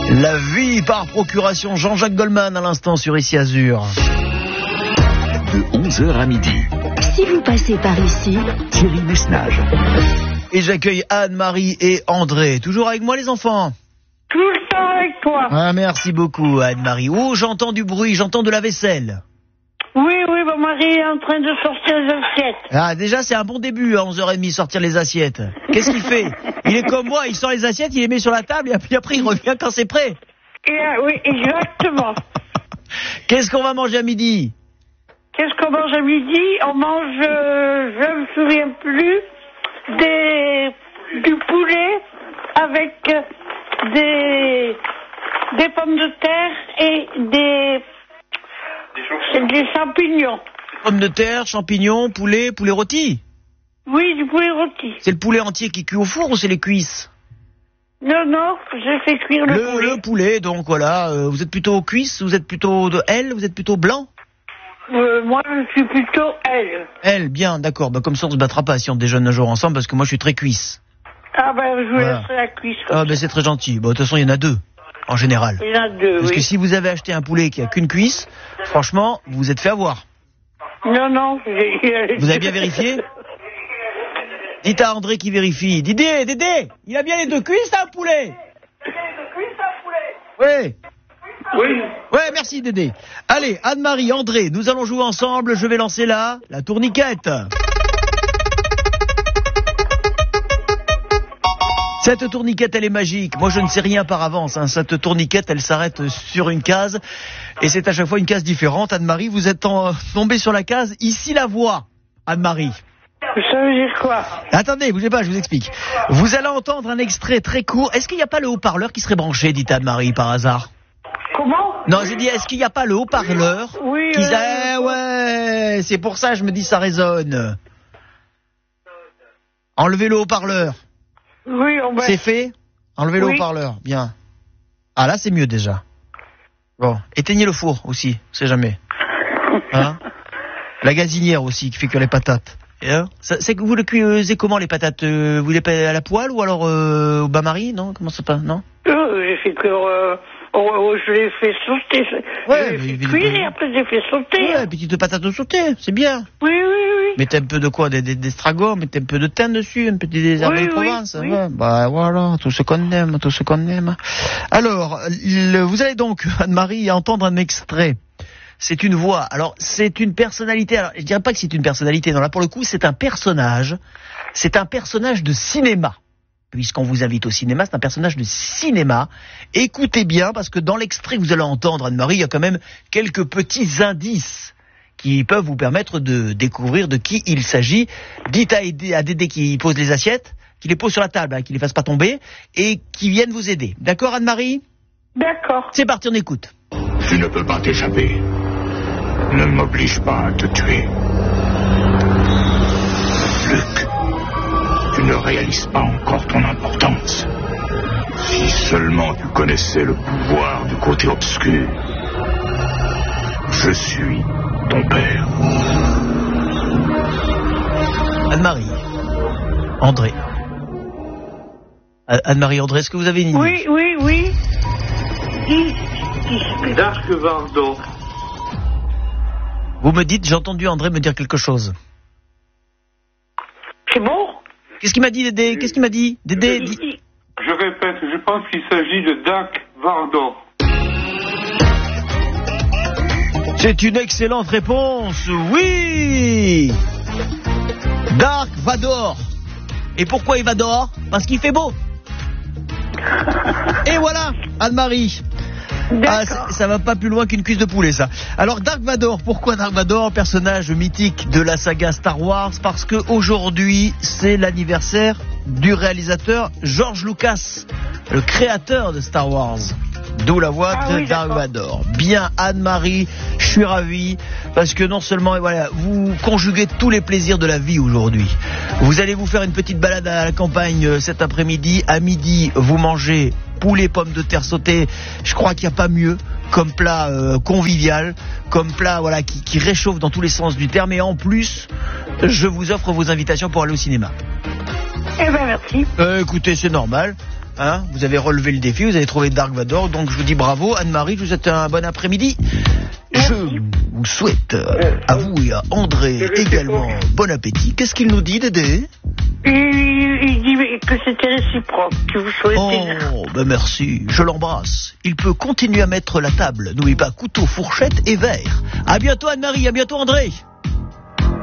La vie par procuration, Jean-Jacques Goldman à l'instant sur Ici Azur. De 11h à midi. Si vous passez par ici, Thierry Messnage. Et j'accueille Anne-Marie et André. Toujours avec moi les enfants? Tout le temps avec toi. Ah, merci beaucoup Anne-Marie. Oh, j'entends du bruit, j'entends de la vaisselle. Oui, mon mari est en train de sortir les assiettes. Ah, déjà c'est un bon début à 11h30 sortir les assiettes. Qu'est-ce qu'il fait? Il est comme moi, il sort les assiettes, il les met sur la table et puis après il revient quand c'est prêt. Oui, exactement. Qu'est-ce qu'on va manger à midi? Qu'est-ce qu'on mange à midi? On mange, je me souviens plus, du poulet avec des pommes de terre et des champignons. Pommes de terre, champignons, poulet rôti. Oui, du poulet rôti. C'est le poulet entier qui cuit au four ou c'est les cuisses? Non, je fais cuire le poulet. Le poulet, donc voilà. Vous êtes plutôt cuisse, vous êtes plutôt de L, vous êtes plutôt blanc? Moi, je suis plutôt L. L, bien, d'accord. Bah, comme ça, on se battra pas si on déjeune un jour ensemble, parce que moi, je suis très cuisse. Ah je vous laisserai la cuisse. Ah c'est très gentil. Bon, de toute façon, il y en a deux, en général. Il y en a deux, Parce que si vous avez acheté un poulet qui a qu'une cuisse, franchement, vous vous êtes fait avoir. Non. Vous avez bien vérifié? Dites à André qui vérifie. Dédé, il a bien les deux cuisses, un poulet? Oui. Ouais, merci Dédé. Allez, Anne-Marie, André, nous allons jouer ensemble. Je vais lancer la tourniquette. Cette tourniquette, elle est magique. Moi, je ne sais rien par avance. Cette tourniquette, elle s'arrête sur une case. Et c'est à chaque fois une case différente. Anne-Marie, vous êtes tombée sur la case. Ici, la voix. Anne-Marie. Ça veut dire quoi? Attendez, bougez pas, je vous explique. Vous allez entendre un extrait très court. Est-ce qu'il n'y a pas le haut-parleur qui serait branché, dit Anne-Marie, par hasard? Comment? Non, j'ai dit, est-ce qu'il n'y a pas le haut-parleur Oui. qui ouais, c'est pour ça, je me dis, ça résonne. Enlevez le haut-parleur. Oui, C'est fait? Enlevez le haut-parleur, bien. Ah, là, c'est mieux déjà. Bon, éteignez le four aussi, on sait jamais. Hein? La gazinière aussi, qui fait cuire les patates. C'est que vous le cuisez comment, les patates? Vous les faites à la poêle ou alors au bain-marie? Non? Comment ça passe? Non? J'ai fait cuire... je les fais sauter. Ouais, je les fais cuire et après je les fais sauter. Ouais, petites patates sautées, c'est bien. Oui. Mettez un peu de quoi? Des stragon, mettez un peu de thym dessus, un peu des herbes de Provence. Oui. Ouais, bah voilà, tout ce qu'on aime. Alors, vous allez donc, Anne-Marie, entendre un extrait. C'est une voix. Alors, c'est une personnalité. Alors, je dirais pas que c'est une personnalité. Non, là, pour le coup, c'est un personnage. C'est un personnage de cinéma. Puisqu'on vous invite au cinéma, c'est un personnage de cinéma. Écoutez bien, parce que dans l'extrait que vous allez entendre, Anne-Marie, il y a quand même quelques petits indices qui peuvent vous permettre de découvrir de qui il s'agit. Dites à Dédé qui pose les assiettes, qu'il les pose sur la table, qu'il les fasse pas tomber, et qui vienne vous aider. D'accord, Anne-Marie? D'accord. C'est parti, on écoute. Tu ne peux pas t'échapper. Ne m'oblige pas à te tuer. Luc, tu ne réalises pas encore ton importance. Si seulement tu connaissais le pouvoir du côté obscur. Je suis ton père. Anne-Marie. André. Anne-Marie, André, est-ce que vous avez une idée? Oui. Dark Vador. Vous me dites, j'ai entendu André me dire quelque chose. C'est bon? Qu'est-ce qu'il m'a dit, Dédé? Qu'est-ce qu'il m'a dit? Dédé, Je répète, je pense qu'il s'agit de Dark Vador. C'est une excellente réponse, oui! Dark Vador. Et pourquoi il Vador? Parce qu'il fait beau. Et voilà, Anne-Marie. Ah, ça va pas plus loin qu'une cuisse de poulet, ça. Alors, Dark Vador, pourquoi Dark Vador? Personnage mythique de la saga Star Wars, parce que aujourd'hui, c'est l'anniversaire du réalisateur George Lucas, le créateur de Star Wars. D'où la voix de Dark Vador. Bien, Anne-Marie, je suis ravi, parce que non seulement, voilà, vous conjuguez tous les plaisirs de la vie aujourd'hui. Vous allez vous faire une petite balade à la campagne cet après-midi. À midi, vous mangez poulet, pommes de terre sautées. Je crois qu'il n'y a pas mieux comme plat convivial, comme plat voilà qui réchauffe dans tous les sens du terme. Et en plus, je vous offre vos invitations pour aller au cinéma. Eh ben merci. Écoutez, c'est normal. Hein, vous avez relevé le défi, vous avez trouvé Dark Vador, donc je vous dis bravo. Anne-Marie, je vous souhaite un bon après-midi. Je vous souhaite à vous et à André également bon appétit. Qu'est-ce qu'il nous dit, Dédé? Il dit que c'était réciproque, que vous souhaitez. Oh, ben merci, je l'embrasse. Il peut continuer à mettre la table. N'oubliez pas couteau, fourchette et verre. À bientôt Anne-Marie, à bientôt André.